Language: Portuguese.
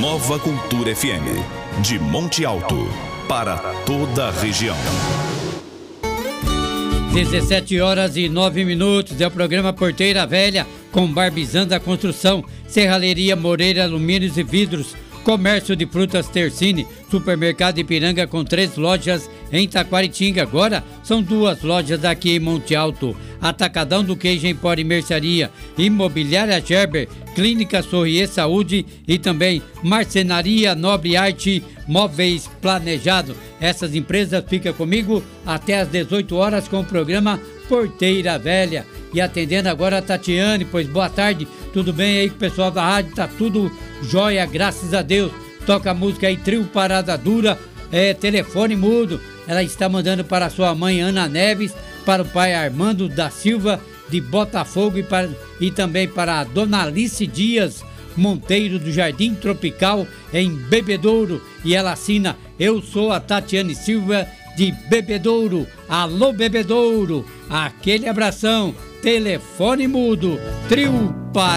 Nova Cultura FM, de Monte Alto, para toda a região. 17h09, é o programa Porteira Velha, com Barbizan da Construção, Serralheria Moreira Alumínios e Vidros, Comércio de Frutas Tercine, Supermercado Ipiranga com 3 lojas em Taquaritinga. Agora são 2 lojas aqui em Monte Alto. Atacadão do Queijo Empório e Mercearia, Imobiliária Gerber, Clínica Sorrier Saúde e também Marcenaria Nobre Arte, Móveis Planejado. Essas empresas ficam comigo até às 18 horas com o programa Porteira Velha. E atendendo agora a Tatiane, pois boa tarde, tudo bem aí com o pessoal da rádio? Tá tudo jóia, graças a Deus. Toca a música aí, Trio Parada Dura, telefone mudo. Ela está mandando para a sua mãe Ana Neves, para o pai Armando da Silva de Botafogo e também para a dona Alice Dias Monteiro do Jardim Tropical em Bebedouro. E ela assina: eu sou a Tatiane Silva de Bebedouro. Alô Bebedouro, aquele abração. Telefone mudo, Trio Parada.